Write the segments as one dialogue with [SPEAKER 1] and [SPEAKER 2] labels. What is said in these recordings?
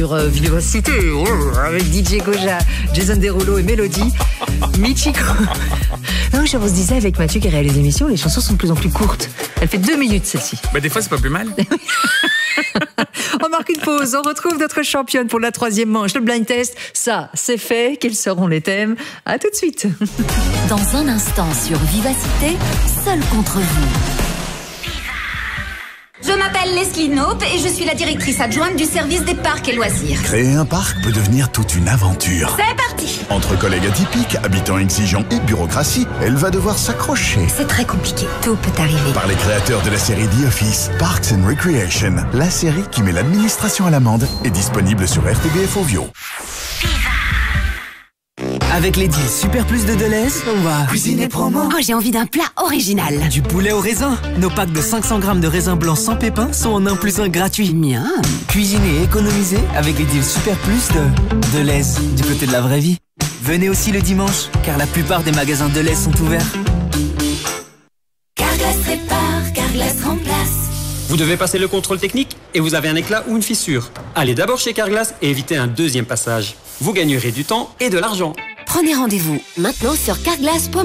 [SPEAKER 1] sur Vivacité, avec DJ Goja, Jason Derulo et Mélodie. Michiko. Non, je vous disais, avec Mathieu qui réalise l'émission, les chansons sont de plus en plus courtes. Elle fait 2 minutes, celle-ci.
[SPEAKER 2] Des fois, c'est pas plus mal.
[SPEAKER 1] On marque une pause, on retrouve notre championne pour la 3e manche, le blind test. Ça, c'est fait. Quels seront les thèmes? À tout de suite.
[SPEAKER 3] Dans un instant sur Vivacité, seul contre vous.
[SPEAKER 4] Je m'appelle Leslie Knope et je suis la directrice adjointe du service des parcs et loisirs.
[SPEAKER 5] Créer un parc peut devenir toute une aventure.
[SPEAKER 4] C'est parti!
[SPEAKER 5] Entre collègues atypiques, habitants exigeants et bureaucratie, elle va devoir s'accrocher.
[SPEAKER 4] C'est très compliqué, tout peut arriver.
[SPEAKER 5] Par les créateurs de la série The Office, Parks and Recreation, la série qui met l'administration à l'amende, est disponible sur RTBF Ovio.
[SPEAKER 6] Avec les deals Super Plus de Deleuze, on va cuisiner promo.
[SPEAKER 4] Oh, j'ai envie d'un plat original.
[SPEAKER 6] Du poulet au raisin. Nos packs de 500 grammes de raisin blanc sans pépins sont en 1+1 gratuit.
[SPEAKER 4] Miam.
[SPEAKER 6] Cuisiner et économiser avec les deals Super Plus de Deleuze, du côté de la vraie vie. Venez aussi le dimanche, car la plupart des magasins Deleuze sont ouverts.
[SPEAKER 4] Carglass répare, Carglass remplace.
[SPEAKER 7] Vous devez passer le contrôle technique et vous avez un éclat ou une fissure. Allez d'abord chez Carglass et évitez un 2e passage. Vous gagnerez du temps et de l'argent.
[SPEAKER 4] Prenez rendez-vous maintenant sur carglass.be.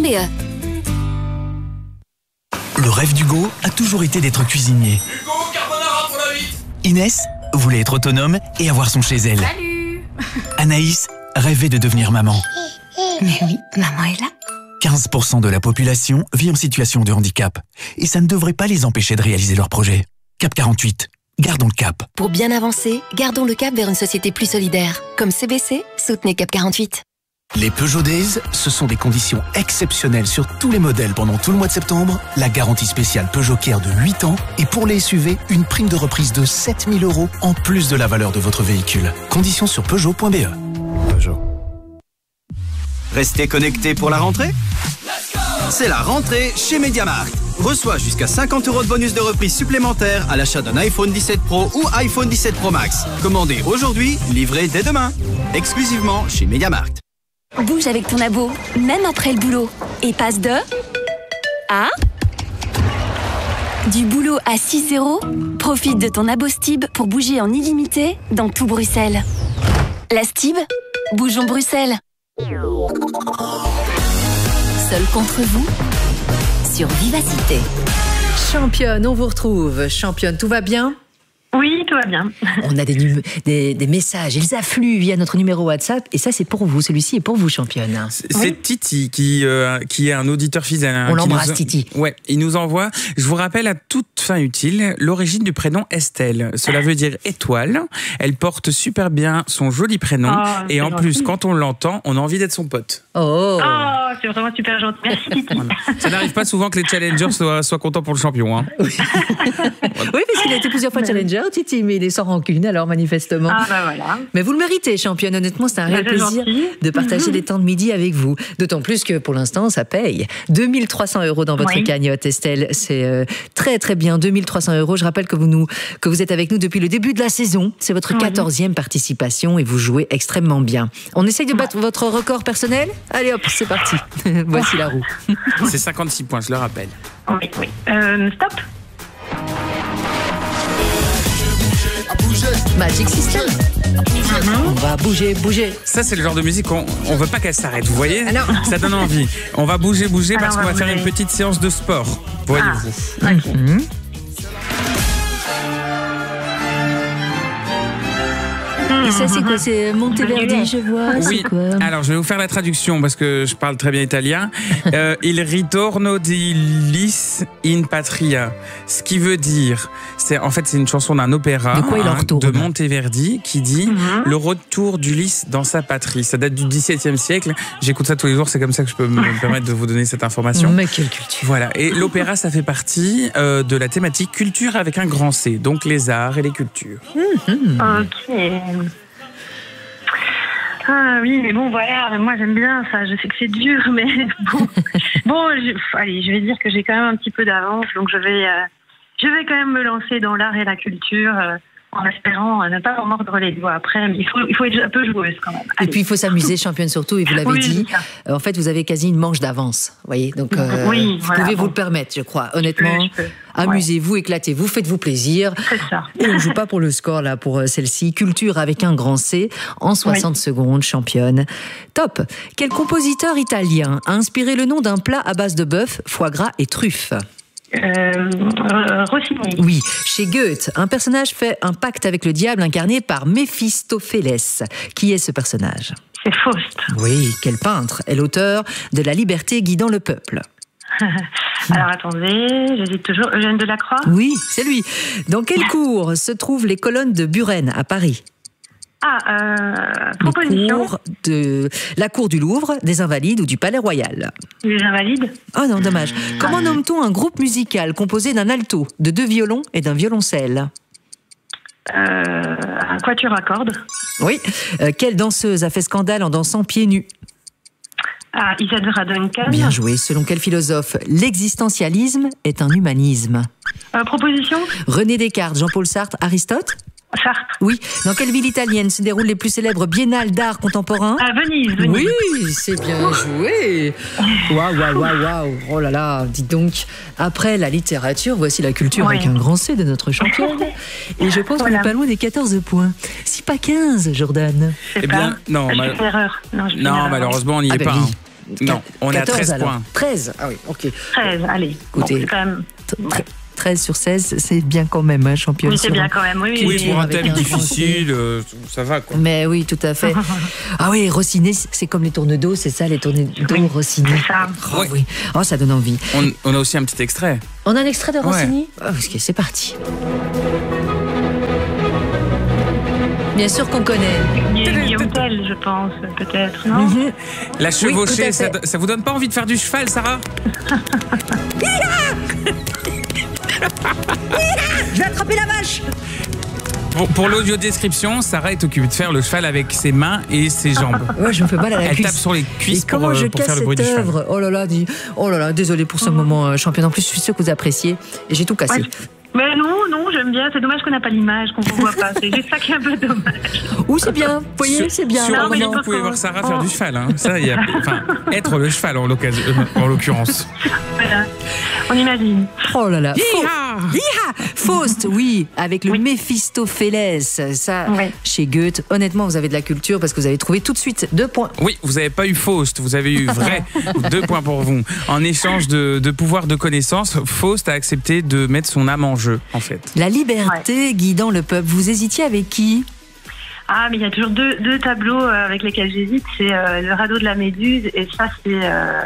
[SPEAKER 8] Le rêve d'Hugo a toujours été d'être cuisinier.
[SPEAKER 9] Hugo, carbonara pour la 8.
[SPEAKER 8] Inès voulait être autonome et avoir son chez elle.
[SPEAKER 4] Salut.
[SPEAKER 8] Anaïs rêvait de devenir maman.
[SPEAKER 4] Mais oui, maman est là.
[SPEAKER 8] 15% de la population vit en situation de handicap. Et ça ne devrait pas les empêcher de réaliser leurs projets. Cap 48. Gardons le cap.
[SPEAKER 3] Pour bien avancer, gardons le cap vers une société plus solidaire. Comme CBC, soutenez Cap 48.
[SPEAKER 8] Les Peugeot Days, ce sont des conditions exceptionnelles sur tous les modèles pendant tout le mois de septembre, la garantie spéciale Peugeot Care de 8 ans et pour les SUV, une prime de reprise de 7 000 € en plus de la valeur de votre véhicule. Conditions sur Peugeot.be. Peugeot.
[SPEAKER 10] Restez connectés pour la rentrée. C'est la rentrée chez MediaMarkt. Reçois jusqu'à 50 € de bonus de reprise supplémentaire à l'achat d'un iPhone 17 Pro ou iPhone 17 Pro Max. Commandez aujourd'hui, livré dès demain. Exclusivement chez MediaMarkt.
[SPEAKER 3] Bouge avec ton abo, même après le boulot. Et passe de... à... du boulot à 6 €. Profite de ton abo Stib pour bouger en illimité dans tout Bruxelles. La Stib, bougeons Bruxelles. Seul contre vous, sur Vivacité.
[SPEAKER 1] Championne, on vous retrouve. Championne, tout va bien?
[SPEAKER 11] Oui, tout va bien.
[SPEAKER 1] On a des messages, ils affluent via notre numéro WhatsApp et ça c'est pour vous, celui-ci est pour vous championne.
[SPEAKER 2] C'est Titi qui est un auditeur fidèle.
[SPEAKER 1] On l'embrasse Titi.
[SPEAKER 2] Ouais, il nous envoie, je vous rappelle à toute fin utile, l'origine du prénom Estelle. Cela veut dire étoile, elle porte super bien son joli prénom et en plus quand on l'entend, on a envie d'être son pote.
[SPEAKER 11] Oh, c'est vraiment super gentil, merci Titi.
[SPEAKER 2] Voilà. Ça n'arrive pas souvent que les challengers soient contents pour le champion. Hein.
[SPEAKER 1] Oui, parce qu'il a été plusieurs fois challenger Titi, mais il est sans rancune alors manifestement.
[SPEAKER 11] Ah bah voilà.
[SPEAKER 1] Mais vous le méritez championne, honnêtement c'est un réel plaisir de partager les temps de midi avec vous. D'autant plus que pour l'instant ça paye. 2300 € dans votre cagnotte Estelle, c'est très très bien, 2300 €. Je rappelle que vous êtes avec nous depuis le début de la saison, c'est votre 14e participation et vous jouez extrêmement bien. On essaye de battre votre record personnel? Allez hop, c'est parti. Voici la roue.
[SPEAKER 2] C'est 56 points, je le rappelle.
[SPEAKER 11] Oui. Stop.
[SPEAKER 1] Magic System. On va bouger.
[SPEAKER 2] Ça, c'est le genre de musique on veut pas qu'elle s'arrête, vous voyez? Ça donne envie. On va bouger parce qu'on va faire une petite séance de sport. Voyez-vous.
[SPEAKER 1] Et ça, c'est quoi? C'est Monteverdi, je vois.
[SPEAKER 2] Oui.
[SPEAKER 1] C'est quoi?
[SPEAKER 2] Alors, je vais vous faire la traduction parce que je parle très bien italien. Il ritorno di Lis in patria. Ce qui veut dire, c'est une chanson d'un opéra de Monteverdi qui dit le retour d'Ulysse dans sa patrie. Ça date du XVIIe siècle. J'écoute ça tous les jours. C'est comme ça que je peux me permettre de vous donner cette information.
[SPEAKER 1] Mais quelle culture!
[SPEAKER 2] Voilà. Et l'opéra, ça fait partie de la thématique culture avec un grand C. Donc les arts et les cultures.
[SPEAKER 11] Ok. Ah oui, mais bon, voilà, moi j'aime bien ça, je sais que c'est dur, mais allez, je vais dire que j'ai quand même un petit peu d'avance, donc je vais quand même me lancer dans l'art et la culture, en espérant ne pas en mordre les doigts après, mais il faut être un peu joueuse quand même. Allez.
[SPEAKER 1] Et puis il faut s'amuser, championne surtout, et vous l'avez dit, en fait vous avez quasi une manche d'avance, vous voyez, donc vous pouvez vous le permettre, je crois, honnêtement. Amusez-vous, éclatez-vous, faites-vous plaisir.
[SPEAKER 11] C'est ça.
[SPEAKER 1] Et on ne joue pas pour le score là, pour celle-ci. Culture avec un grand C, en 60 secondes, championne. Top. Quel compositeur italien a inspiré le nom d'un plat à base de bœuf, foie gras et truffes?
[SPEAKER 11] Rossini.
[SPEAKER 1] Oui, chez Goethe, un personnage fait un pacte avec le diable incarné par Méphistophélès. Qui est ce personnage?
[SPEAKER 11] C'est Faust.
[SPEAKER 1] Oui, quel peintre est l'auteur de La liberté guidant le peuple?
[SPEAKER 11] Alors attendez, j'hésite toujours. Eugène Delacroix?
[SPEAKER 1] Oui, c'est lui. Dans quelle cour se trouvent les colonnes de Buren à Paris?
[SPEAKER 11] Proposition.
[SPEAKER 1] La cour du Louvre, des Invalides ou du Palais Royal?
[SPEAKER 11] Les Invalides.
[SPEAKER 1] Oh non, dommage. Comment nomme-t-on un groupe musical composé d'un alto, de 2 violons et d'un violoncelle?
[SPEAKER 11] Un quatuor à cordes.
[SPEAKER 1] Oui. Quelle danseuse a fait scandale en dansant pieds nus?
[SPEAKER 11] Isadora Duncan.
[SPEAKER 1] Bien joué. Selon quel philosophe l'existentialisme est un humanisme?
[SPEAKER 11] Proposition.
[SPEAKER 1] René Descartes, Jean-Paul Sartre, Aristote?
[SPEAKER 11] Sartre.
[SPEAKER 1] Oui. Dans quelle ville italienne se déroulent les plus célèbres biennales d'art contemporain?
[SPEAKER 11] Venise.
[SPEAKER 1] Oui, c'est bien joué. Waouh. Oh là là, dites donc. Après la littérature, voici la culture avec un grand C de notre championne. Et je pense qu'on n'est pas loin des 14 points. Si pas 15, Jordan.
[SPEAKER 2] Eh bien, non. Non, malheureusement, on n'y est pas. Non, on est à 13 points.
[SPEAKER 1] 13, ah oui, ok.
[SPEAKER 11] 13, allez.
[SPEAKER 1] Écoutez,
[SPEAKER 11] c'est quand même...
[SPEAKER 1] 13 sur 16, c'est bien quand même, championne.
[SPEAKER 11] Oui, c'est bien quand même, oui.
[SPEAKER 2] Pour un thème difficile, ça va, quoi.
[SPEAKER 1] Mais oui, tout à fait. Ah oui, Rossini, c'est comme les tournes d'eau, c'est ça, les tournes d'eau Rossini.
[SPEAKER 11] C'est ça.
[SPEAKER 1] Oh, oui. Oh, ça donne envie.
[SPEAKER 2] On a aussi un petit extrait.
[SPEAKER 1] On a un extrait de Rossini? Ok, c'est parti. Bien sûr qu'on connaît.
[SPEAKER 11] Guillaume Tell, je pense, peut-être, non?
[SPEAKER 2] La chevauchée, ça vous donne pas envie de faire du cheval, Sarah?
[SPEAKER 1] Je vais attraper la vache!
[SPEAKER 2] Pour l'audio-description, Sarah est occupée de faire le cheval avec ses mains et ses jambes.
[SPEAKER 1] Ouais, je me fais mal à la cuisse.
[SPEAKER 2] Elle tape sur les cuisses pour faire le bruit du cheval.
[SPEAKER 1] Oh là là, désolé pour ce moment, championne. En plus, je suis sûre que vous appréciez. Et j'ai tout cassé.
[SPEAKER 11] Ouais. Mais non, j'aime bien. C'est dommage qu'on n'a pas l'image, qu'on ne voit pas. C'est juste ça qui est un peu dommage.
[SPEAKER 1] Ou c'est bien. Vous voyez, c'est bien.
[SPEAKER 2] Sur vous pouvez voir Sarah faire du cheval. Hein. Ça, être le cheval en l'occurrence.
[SPEAKER 11] Voilà. On imagine.
[SPEAKER 1] Oh là là. Faust, oui, avec le Méphistophélès. Ça, chez Goethe. Honnêtement, vous avez de la culture parce que vous avez trouvé tout de suite 2 points.
[SPEAKER 2] Oui, vous n'avez pas eu Faust, vous avez eu vrai. 2 points pour vous. En échange de pouvoir de connaissance, Faust a accepté de mettre son âme en jeu, en fait.
[SPEAKER 1] La liberté guidant le peuple. Vous hésitiez avec qui?
[SPEAKER 11] Mais il y a toujours deux tableaux avec lesquels j'hésite. C'est le radeau de la Méduse et ça, c'est...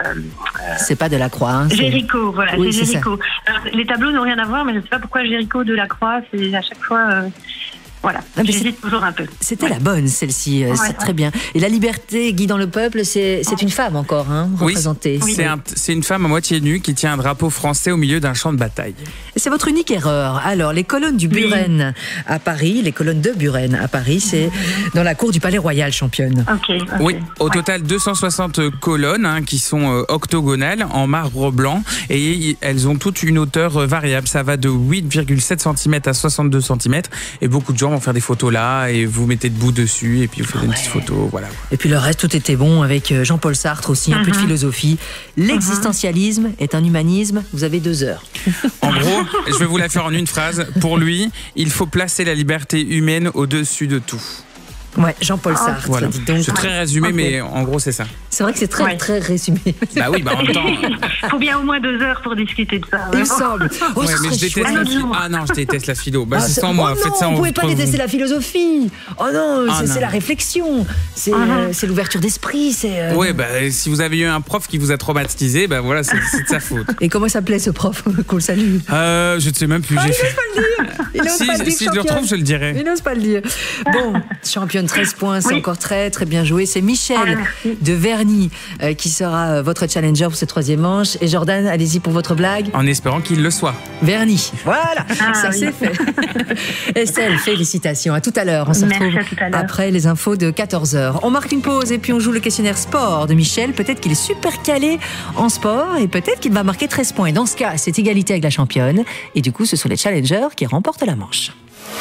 [SPEAKER 1] c'est pas Delacroix. Hein,
[SPEAKER 11] Géricault, voilà, oui, c'est Géricault. Alors, les tableaux n'ont rien à voir, mais je ne sais pas pourquoi Géricault, Delacroix, c'est à chaque fois... Voilà, j'hésite toujours un peu.
[SPEAKER 1] C'était la bonne, celle-ci, c'est très bien. Et la liberté guidant le peuple, c'est une femme encore, représentée.
[SPEAKER 2] Oui, c'est une femme à moitié nue qui tient un drapeau français au milieu d'un champ de bataille.
[SPEAKER 1] C'est votre unique erreur. Alors, les colonnes du Buren à Paris, les colonnes de Buren à Paris, c'est dans la cour du Palais Royal, championne.
[SPEAKER 2] Oui, au total 260 colonnes qui sont octogonales en marbre blanc et elles ont toutes une hauteur variable. Ça va de 8,7 cm à 62 cm et beaucoup de gens vont faire des photos là et vous mettez debout dessus et puis vous faites une petite photo, voilà.
[SPEAKER 1] Et puis le reste, tout était bon avec Jean-Paul Sartre aussi, un peu de philosophie. L'existentialisme est un humanisme. Vous avez 2 heures.
[SPEAKER 2] En gros, je vais vous la faire en une phrase. Pour lui, il faut placer la liberté humaine au-dessus de tout.
[SPEAKER 1] Ouais, Jean-Paul Sartre.
[SPEAKER 2] Voilà. C'est très résumé, mais en gros, c'est ça.
[SPEAKER 1] C'est vrai que c'est très résumé.
[SPEAKER 2] Bah oui, en même temps.
[SPEAKER 11] Il faut bien au moins 2 heures pour discuter de ça.
[SPEAKER 1] Il me semble.
[SPEAKER 2] Mais je déteste la philo. Ah non, je déteste la philo. Bah, c'est sans moi. Faites ça
[SPEAKER 1] vous pouvez pas détester la philososie. Oh non, c'est la réflexion. C'est l'ouverture d'esprit.
[SPEAKER 2] Oui, si vous avez eu un prof qui vous a traumatisé, voilà, c'est de sa faute.
[SPEAKER 1] Et comment s'appelait ce prof qu'on le salue?
[SPEAKER 2] Je ne sais même plus.
[SPEAKER 1] Il n'ose pas le dire.
[SPEAKER 2] Si je le retrouve, je le dirai.
[SPEAKER 1] Il n'ose pas le dire. Bon, championne, 13 points, c'est encore très bien joué. C'est Michel de Verny qui sera votre challenger pour ce 3e manche. Et Jordan, allez-y pour votre blague.
[SPEAKER 2] En espérant qu'il le soit.
[SPEAKER 1] Verny, voilà, ça c'est fait. Estelle, félicitations. À tout à l'heure. On se retrouve après les infos de 14h. On marque une pause et puis on joue le questionnaire sport de Michel. Peut-être qu'il est super calé en sport et peut-être qu'il va marquer 13 points. Et dans ce cas, c'est égalité avec la championne. Et du coup, ce sont les challengers qui remportent la manche.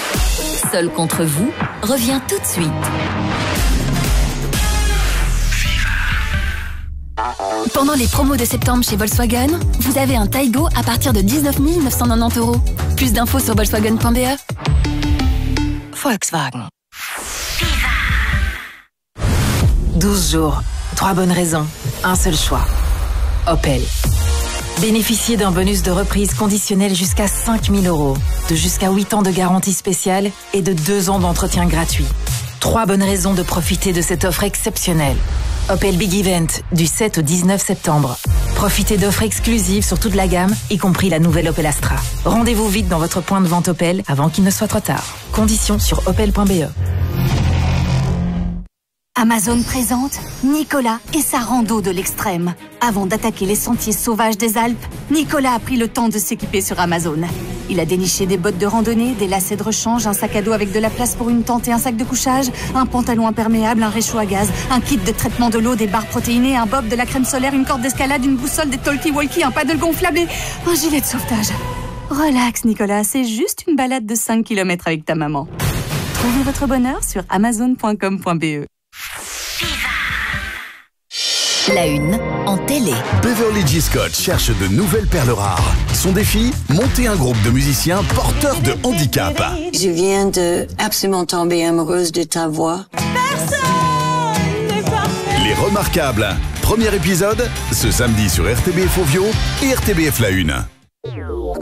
[SPEAKER 3] Seul contre vous revient tout de suite. Pendant les promos de septembre chez Volkswagen, vous avez un Taigo à partir de 19 990 €. Plus d'infos sur volkswagen.be.
[SPEAKER 12] Volkswagen. 12 jours, 3 bonnes raisons, un seul choix. Opel. Bénéficiez d'un bonus de reprise conditionnel jusqu'à 5 000 €, de jusqu'à 8 ans de garantie spéciale et de 2 ans d'entretien gratuit. 3 bonnes raisons de profiter de cette offre exceptionnelle. Opel Big Event, du 7 au 19 septembre. Profitez d'offres exclusives sur toute la gamme, y compris la nouvelle Opel Astra. Rendez-vous vite dans votre point de vente Opel avant qu'il ne soit trop tard. Conditions sur opel.be.
[SPEAKER 3] Amazon présente Nicolas et sa rando de l'extrême. Avant d'attaquer les sentiers sauvages des Alpes, Nicolas a pris le temps de s'équiper sur Amazon. Il a déniché des bottes de randonnée, des lacets de rechange, un sac à dos avec de la place pour une tente et un sac de couchage, un pantalon imperméable, un réchaud à gaz, un kit de traitement de l'eau, des barres protéinées, un bob, de la crème solaire, une corde d'escalade, une boussole, des talkie-walkie, un paddle gonflable et un gilet de sauvetage. Relax Nicolas, c'est juste une balade de 5 km avec ta maman. Trouvez votre bonheur sur amazon.com.be.
[SPEAKER 13] La une en télé.
[SPEAKER 5] Beverly G. Scott cherche de nouvelles perles rares. Son défi, monter un groupe de musiciens porteurs de handicap.
[SPEAKER 14] Je viens de absolument tomber amoureuse de ta voix.
[SPEAKER 5] Les Remarquables. Premier épisode, ce samedi sur RTBF Ovio et RTBF La Une.